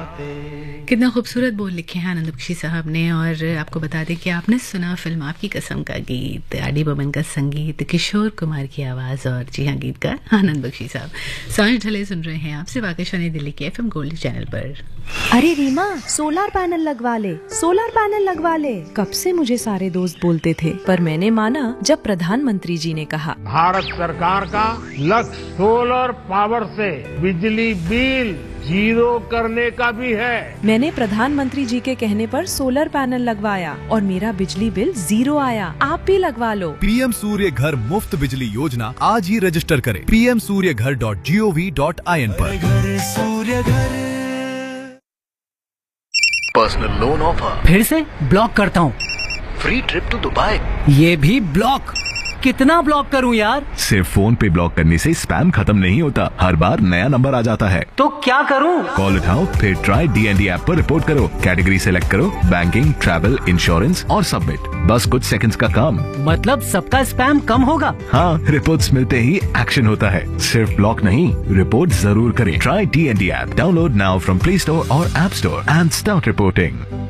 कितना खूबसूरत बोल लिखे हैं आनंद बख्शी साहब ने। और आपको बता दें कि आपने सुना फिल्म आपकी कसम का गीत, आर.डी. बर्मन का संगीत, किशोर कुमार की आवाज़ और जी हाँ गीतकार आनंद बख्शी साहब। सांझ ढले सुन रहे हैं आपसे आकाशवाणी दिल्ली के FM गोल्ड चैनल पर। अरे रीमा, सोलर पैनल लगवा ले, सोलर पैनल लगवा ले। कब से मुझे सारे दोस्त बोलते थे, पर मैंने माना जब प्रधानमंत्री जी ने कहा। भारत सरकार का लक्ष्य सोलर पावर से बिजली बिल जीरो करने का भी है। मैंने प्रधानमंत्री जी के कहने पर सोलर पैनल लगवाया और मेरा बिजली बिल 0 आया। आप भी लगवा लो। पीएम सूर्य घर मुफ्त बिजली योजना आज ही रजिस्टर करें pmsuryaghar.gov.in पर। पर्सनल लोन ऑफर फिर से ब्लॉक करता हूँ। फ्री ट्रिप टू दुबई ये भी ब्लॉक। कितना ब्लॉक करूं यार? सिर्फ फोन पे ब्लॉक करने से स्पैम खत्म नहीं होता, हर बार नया नंबर आ जाता है। तो क्या करूं? कॉल उठाओ, फिर ट्राई DND ऐप पर रिपोर्ट करो, कैटेगरी सेलेक्ट करो, बैंकिंग, ट्रैवल, इंश्योरेंस और सबमिट। बस कुछ सेकंड्स का काम। मतलब सबका स्पैम कम होगा? हाँ, रिपोर्ट्स मिलते ही एक्शन होता है। सिर्फ ब्लॉक नहीं, रिपोर्ट जरूर करें। Try DND app, download now from play store और app store and start reporting.